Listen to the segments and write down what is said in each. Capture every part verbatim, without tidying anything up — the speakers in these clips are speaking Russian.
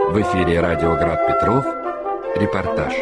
В эфире радио Град Петров. Репортаж.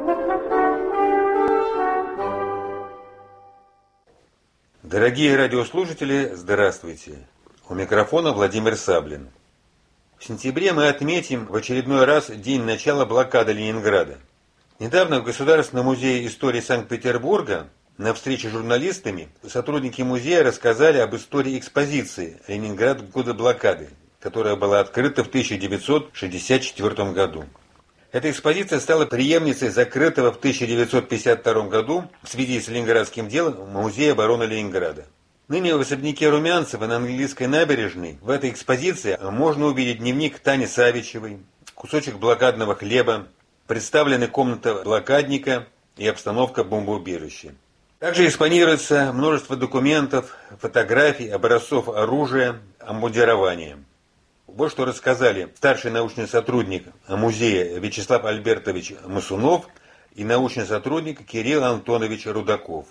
Дорогие радиослушатели, здравствуйте. У микрофона Владимир Саблин. В сентябре мы отметим в очередной раз день начала блокады Ленинграда. Недавно в Государственном музее истории Санкт-Петербурга на встрече с журналистами сотрудники музея рассказали об истории экспозиции «Ленинград в годы блокады», которая была открыта в тысяча девятьсот шестьдесят четвёртом году. Эта экспозиция стала преемницей закрытого в тысяча девятьсот пятьдесят втором году в связи с ленинградским делом Музея обороны Ленинграда. Ныне в особняке Румянцева на английской набережной в этой экспозиции можно увидеть дневник Тани Савичевой, кусочек блокадного хлеба, представлены комната блокадника и обстановка бомбоубежища. Также экспонируется множество документов, фотографий, образцов оружия, обмундирования. Вот что рассказали старший научный сотрудник музея Вячеслав Альбертович Масунов и научный сотрудник Кирилл Антонович Рудаков.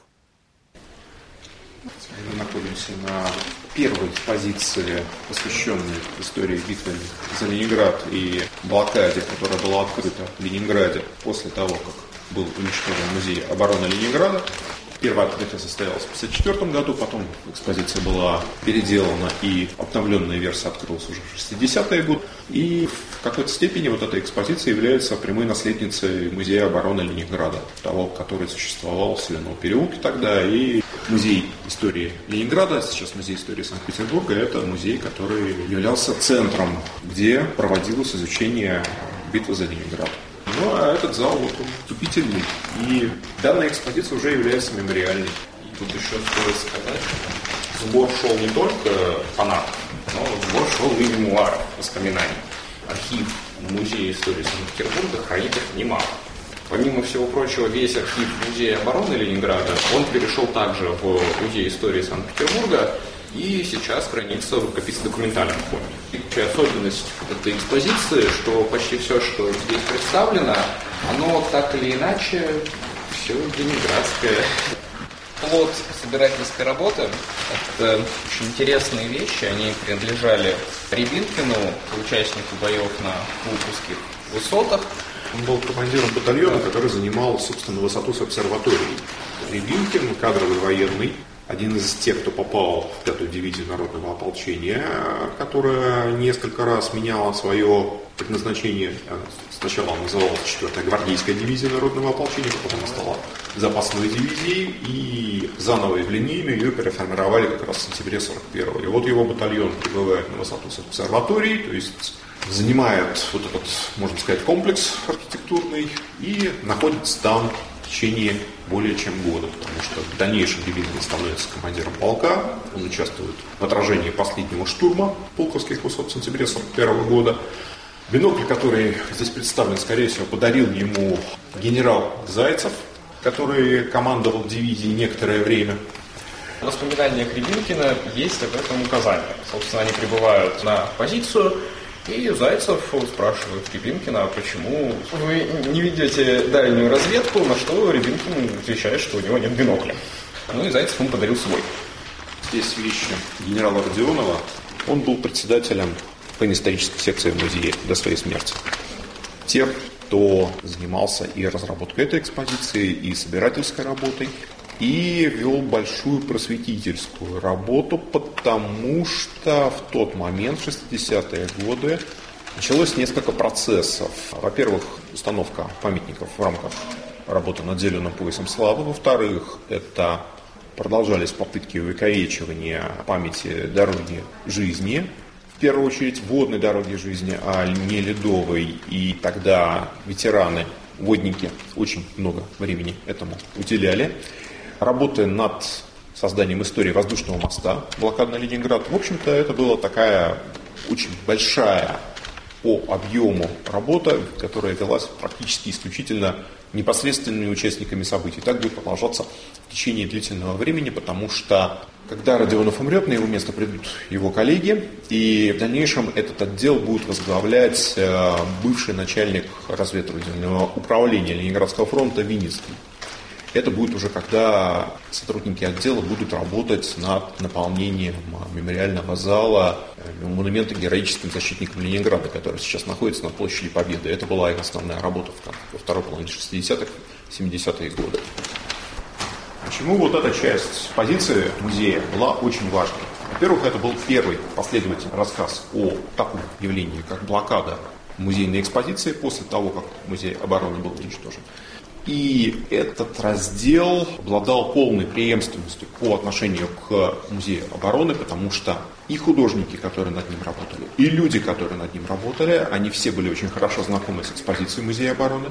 Мы находимся на первой экспозиции, посвященной истории битвы за Ленинград и блокаде, которая была открыта в Ленинграде после того, как был уничтожен музей обороны Ленинграда. Первое открытие состоялось в тысяча девятьсот пятьдесят четвёртом году, потом экспозиция была переделана и обновленная версия открылась уже в шестидесятые годы. И в какой-то степени вот эта экспозиция является прямой наследницей Музея обороны Ленинграда, того, который существовал в Соляном переулке тогда. И Музей истории Ленинграда, сейчас Музей истории Санкт-Петербурга, это музей, который являлся центром, где проводилось изучение битвы за Ленинград. Ну, а этот зал, вот он, вступительный, и данная экспозиция уже является мемориальной. И тут еще стоит сказать, что сбор шел не только фанатов, но сбор шел и мемуаров, воспоминаний. Архив Музея истории Санкт-Петербурга хранит их немало. Помимо всего прочего, весь архив Музея обороны Ленинграда, он перешел также в Музей истории Санкт-Петербурга, и сейчас хранится в рукописно-документальном фонде. И особенность этой экспозиции, что почти все, что здесь представлено, оно так или иначе все ленинградское. Плод собирательской работы – это очень интересные вещи. Они принадлежали Рябинкину, участнику боев на Пулковских высотах. Он был командиром батальона, который занимал, собственно, высоту с обсерваторией. Рябинкин, кадровый военный, один из тех, кто попал в пятую дивизию народного ополчения, которая несколько раз меняла свое предназначение. Сначала она называлась четвёртая гвардейская дивизия народного ополчения, потом она стала запасной дивизией, и заново в линейную ее переформировали как раз в сентябре сорок первого. И вот его батальон прибывает на высоту с обсерваторией, то есть занимает вот этот, можно сказать, комплекс архитектурный и находится там в течение более чем года, потому что в дальнейшем Рябинкин становится командиром полка, он участвует в отражении последнего штурма Пулковских высот в сентябре сорок первого года. Бинокль, который здесь представлен, скорее всего, подарил ему генерал Зайцев, который командовал дивизией некоторое время. В воспоминаниях Рябинкина есть об этом указание. Собственно, они прибывают на позицию, и Зайцев спрашивает Рябинкина, а почему вы не ведете дальнюю разведку, на что Рябинкин отвечает, что у него нет бинокля. Ну и Зайцев ему подарил свой. Здесь вещи генерала Родионова. Он был председателем военно-исторической секции музея до своей смерти. Тех, кто занимался и разработкой этой экспозиции, и собирательской работой, и вел большую просветительскую работу, потому что в тот момент, в шестидесятые годы, началось несколько процессов. Во-первых, установка памятников в рамках работы над зеленым поясом славы. Во-вторых, это продолжались попытки увековечивания памяти дороги жизни. В первую очередь водной дороги жизни, а не ледовой. И тогда ветераны, водники очень много времени этому уделяли. Работая над созданием истории воздушного моста блокады на Ленинград, в общем-то, это была такая очень большая по объему работа, которая велась практически исключительно непосредственными участниками событий. Так будет продолжаться в течение длительного времени, потому что, когда Родионов умрет, на его место придут его коллеги, и в дальнейшем этот отдел будет возглавлять бывший начальник разведывательного управления Ленинградского фронта Винницкий. Это будет уже когда сотрудники отдела будут работать над наполнением мемориального зала монумента героическим защитникам Ленинграда, который сейчас находится на площади Победы. Это была их основная работа во второй половине шестидесятых, семидесятые годы. Почему вот эта часть позиции музея была очень важной? Во-первых, это был первый последовательный рассказ о таком явлении, как блокада музейной экспозиции после того, как музей обороны был уничтожен. И этот раздел обладал полной преемственностью по отношению к музею обороны, потому что и художники, которые над ним работали, и люди, которые над ним работали, они все были очень хорошо знакомы с экспозицией музея обороны.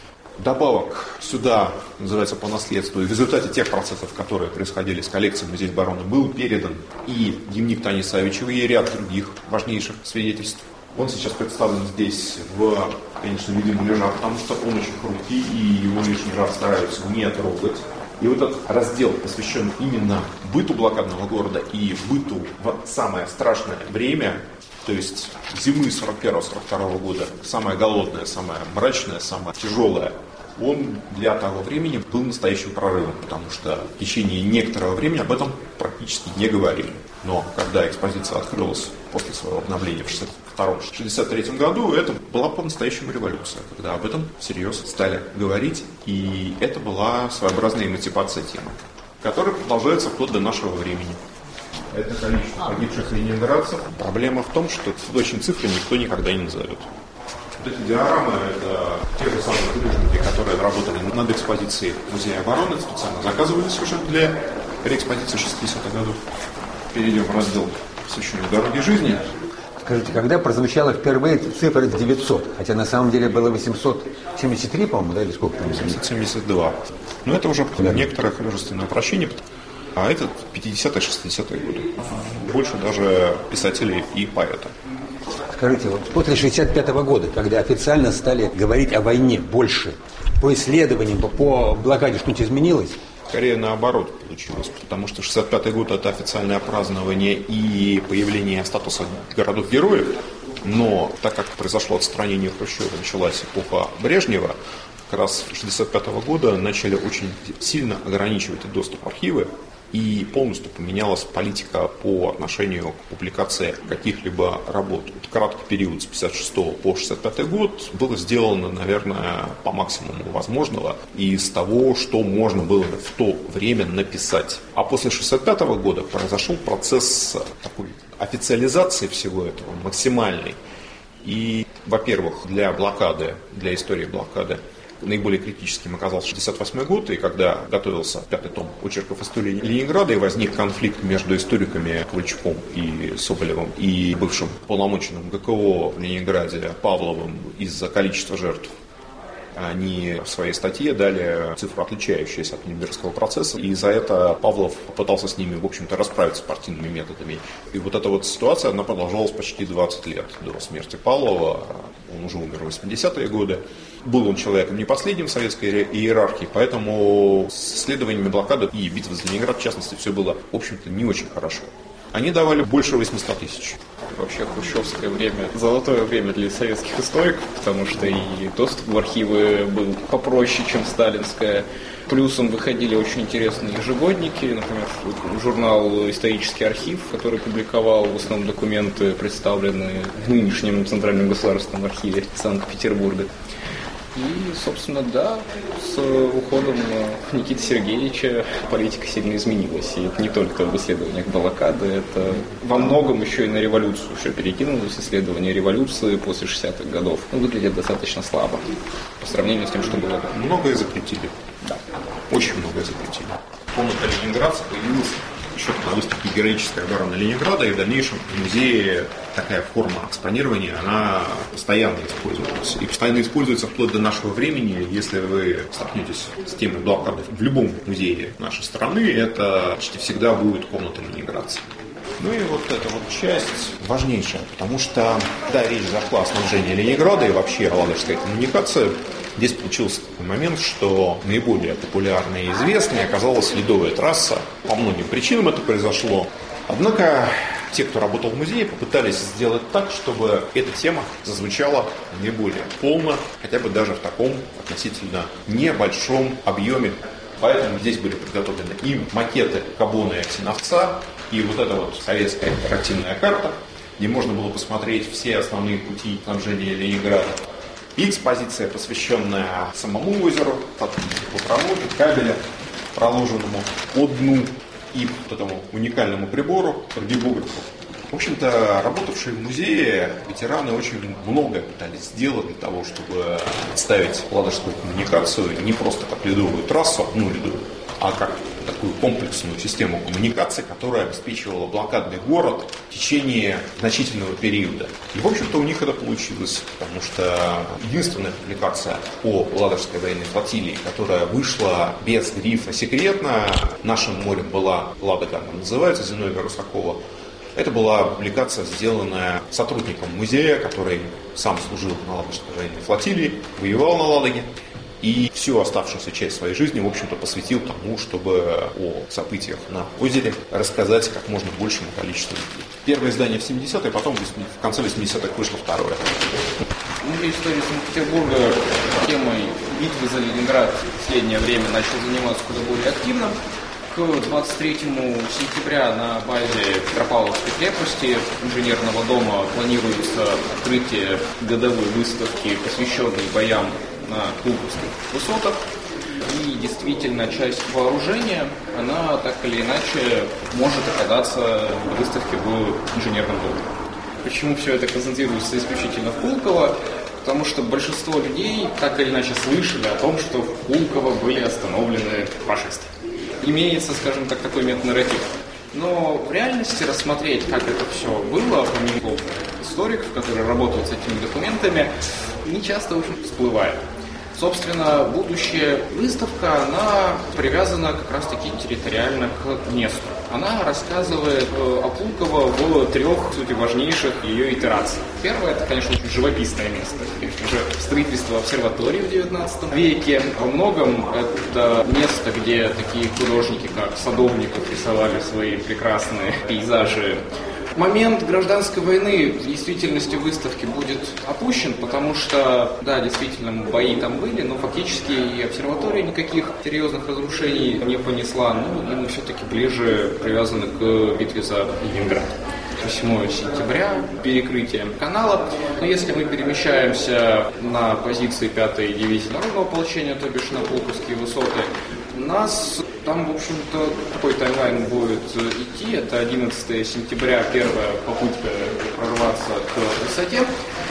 Добавок сюда, называется, по наследству, и в результате тех процессов, которые происходили с коллекцией музея обороны, был передан и дневник Тани Савичевой, и ряд других важнейших свидетельств. Он сейчас представлен здесь в, конечно, виде муляжа, потому что он очень хрупкий, и его очень раз стараются не трогать. И вот этот раздел посвящен именно быту блокадного города и быту в самое страшное время, то есть зимы сорок первого — сорок второго года, самое голодное, самое мрачное, самое тяжелое, он для того времени был настоящим прорывом, потому что в течение некоторого времени об этом практически не говорили. Но когда экспозиция открылась после своего обновления в шестьдесят втором — шестьдесят третьем году, это была по-настоящему революция, когда об этом всерьез стали говорить, и это была своеобразная эмансипация темы, которая продолжается вплоть до нашего времени. Это количество погибших ленинградцев. Проблема в том, что точные цифры никто никогда не назовет. Вот эти диаграммы – это те же самые художники, которые работали над экспозицией Музея обороны, специально заказывались уже для реэкспозиции шестидесятых годов. Перейдем в раздел, посвященный дороге жизни. Скажите, когда прозвучала впервые цифра девятьсот, хотя на самом деле было восемьсот семьдесят три, по-моему, да, или сколько там? восемьсот семьдесят два. Но это уже да. некоторое художественное упрощение. А это пятидесятые — шестидесятые годы. Больше даже писателей и поэтов. Скажите, вот после шестьдесят пятого года, когда официально стали говорить о войне больше, по исследованиям, по блокаде что-нибудь изменилось? Скорее наоборот получилось, потому что шестьдесят пятый год – это официальное празднование и появление статуса городов-героев, но так как произошло отстранение Хрущева, началась эпоха Брежнева, как раз с шестьдесят пятого года начали очень сильно ограничивать доступ в архивы, и полностью поменялась политика по отношению к публикации каких-либо работ. Вот краткий период с пятьдесят шестого по шестьдесят пятый год было сделано, наверное, по максимуму возможного из того, что можно было в то время написать. А после шестьдесят пятого года произошел процесс такой официализации всего этого, максимальный. И, во-первых, для блокады, для истории блокады, наиболее критическим оказался шестьдесят восьмой год, и когда готовился пятый том очерков истории Ленинграда, и возник конфликт между историками Ковальчуком и Соболевым и бывшим полномоченным ГКО в Ленинграде Павловым из-за количества жертв. Они в своей статье дали цифру, отличающуюся от Нюрнбергского процесса, и за это Павлов попытался с ними, в общем-то, расправиться партийными методами. И вот эта вот ситуация, она продолжалась почти двадцать лет до смерти Павлова. Он уже умер в восьмидесятые годы. Был он человеком не последним в советской иерархии, поэтому с исследованиями блокады и битвы за Ленинград, в частности, все было, в общем-то, не очень хорошо. Они давали больше восемьсот тысяч. Вообще хрущевское время, золотое время для советских историков, потому что и доступ в архивы был попроще, чем сталинское. Плюсом выходили очень интересные ежегодники, например, журнал «Исторический архив», который публиковал в основном документы, представленные в нынешнем Центральном государственном архиве Санкт-Петербурга. И, собственно, да, с уходом Никиты Сергеевича политика сильно изменилась. И это не только в исследованиях блокады, это во многом еще и на революцию еще перекинулось. Исследование революции после шестидесятых годов выглядит достаточно слабо по сравнению с тем, что было. Многое запретили. Да. Очень многое запретили. Комната ленинградцев появилась еще на выставке «Героическая оборона Ленинграда», и в дальнейшем в музее такая форма экспонирования, она постоянно используется. И постоянно используется вплоть до нашего времени. Если вы столкнетесь с темой блокады в любом музее нашей страны, это почти всегда будет комната ленинградцев. Ну и вот эта вот часть важнейшая, потому что, когда речь зашла о снабжении Ленинграда и вообще о ладожской коммуникации, здесь получился такой момент, что наиболее популярной и известной оказалась ледовая трасса. По многим причинам это произошло. Однако те, кто работал в музее, попытались сделать так, чтобы эта тема зазвучала наиболее полно, хотя бы даже в таком относительно небольшом объеме. Поэтому здесь были подготовлены и макеты Кабона и Аксиновца, и вот эта вот советская интерактивная карта, где можно было посмотреть все основные пути снабжения Ленинграда. И экспозиция, посвященная самому озеру, по проводу, кабелю, проложенному под дну, и вот этому уникальному прибору, радиографу. В общем-то, работавшие в музее ветераны очень многое пытались сделать для того, чтобы представить ладожскую коммуникацию не просто как ледовую трассу, одну ледовую, а как такую комплексную систему коммуникаций, которая обеспечивала блокадный город в течение значительного периода. И, в общем-то, у них это получилось, потому что единственная публикация по Ладожской военной флотилии, которая вышла без грифа «секретно», нашим морем была «Ладога», она называется, Зиновия Русакова. Это была публикация, сделанная сотрудником музея, который сам служил на Ладожской военной флотилии, воевал на Ладоге. И всю оставшуюся часть своей жизни, в общем-то, посвятил тому, чтобы о событиях на озере рассказать как можно большему количеству людей. Первое издание в семидесятые, потом в конце восьмидесятых вышло второе. Музей истории Санкт-Петербурга темой битвы за Ленинград в последнее время начал заниматься куда более активно. К двадцать третьему сентября на базе Петропавловской крепости инженерного дома планируется открытие годовой выставки, посвященной боям на Пулковских высотах. И действительно, часть вооружения, она так или иначе может оказаться на выставке в инженерном доме. Почему все это концентрируется исключительно в Пулково? Потому что большинство людей так или иначе слышали о том, что в Пулково были остановлены фашисты. Имеется, скажем так, такой метанарратив. Но в реальности рассмотреть, как это все было, помимо историков, которые работают с этими документами, не часто, в общем, всплывает. Собственно, будущая выставка, она привязана как раз-таки территориально к месту. Она рассказывает о Пулково в трех, в сути, важнейших ее итерациях. Первое, это, конечно, очень живописное место. Конечно же, строительство обсерватории в девятнадцатом веке. Во многом это место, где такие художники, как Садовников, рисовали свои прекрасные пейзажи. Момент гражданской войны в действительности выставки будет опущен, потому что, да, действительно, бои там были, но фактически и обсерватория никаких серьезных разрушений не понесла, ну, и мы все-таки ближе привязаны к битве за Ленинград. восьмого сентября, перекрытие канала. Но если мы перемещаемся на позиции пятой дивизии народного ополчения, то бишь на Пулковские высоты, у нас там, в общем-то, какой таймлайн будет идти. Это одиннадцатого сентября, первая попытка прорваться к высоте.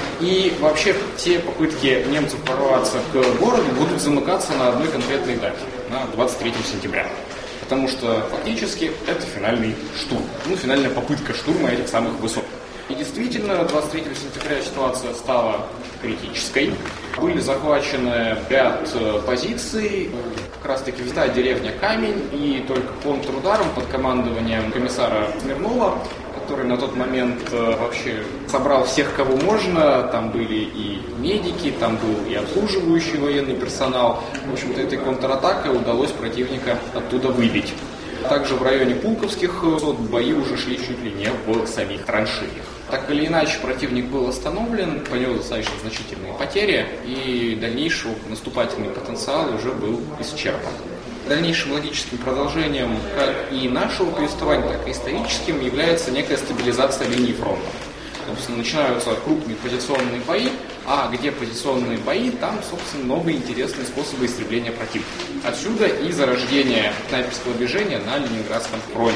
И вообще все попытки немцев прорваться к городу будут замыкаться на одной конкретной дате, на двадцать третьего сентября. Потому что фактически это финальный штурм, ну, финальная попытка штурма этих самых высот. И действительно, двадцать третьего сентября ситуация стала критической. Были захвачены ряд позиций, как раз таки взята деревня Камень, и только контрударом под командованием комиссара Смирнова, который на тот момент вообще собрал всех, кого можно. Там были и медики, там был и обслуживающий военный персонал. В общем-то, этой контратакой удалось противника оттуда выбить. Также в районе Пулковских высот бои уже шли чуть ли не в самих траншеях. Так или иначе, противник был остановлен, понес достаточно значительные потери, и дальнейший наступательный потенциал уже был исчерпан. Дальнейшим логическим продолжением как и нашего повествования, так и историческим является некая стабилизация линии фронта. Собственно, начинаются крупные позиционные бои, а где позиционные бои, там, собственно, новые интересные способы истребления противника. Отсюда и зарождение снайперского движения на Ленинградском фронте.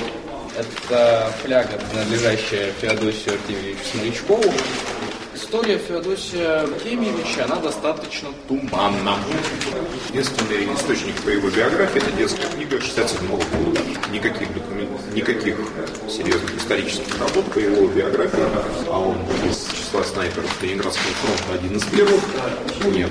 Это фляга, принадлежащая Феодосию Артемьевичу Смолячкову. История Феодосия Артемьевича, она достаточно туманна. Единственный источник по его биографии – это детская книга шестьдесят седьмого года. Никаких документов, никаких серьезных исторических работ по его биографии, а он из числа снайперов Ленинградского фронта один из первых, нет.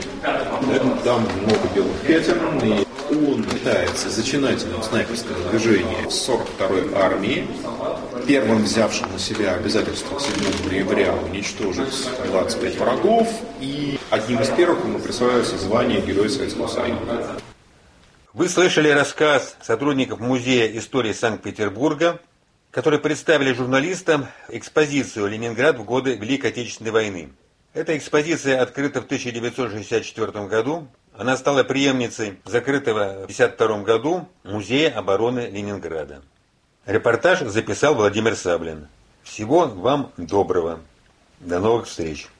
Там много белых пятен, и он пытается зачинателем снайперского движения сорок второй армии, первым взявшим на себя обязательство седьмого ноября уничтожить двадцать пять врагов, и одним из первых ему присваивается звание Героя Советского Союза. Вы слышали рассказ сотрудников Музея истории Санкт-Петербурга, которые представили журналистам экспозицию «Ленинград в годы Великой Отечественной войны». Эта экспозиция открыта в тысяча девятьсот шестьдесят четвёртом году она стала преемницей закрытого в тысяча девятьсот пятьдесят втором году Музея обороны Ленинграда. Репортаж записал Владимир Саблин. Всего вам доброго. До новых встреч.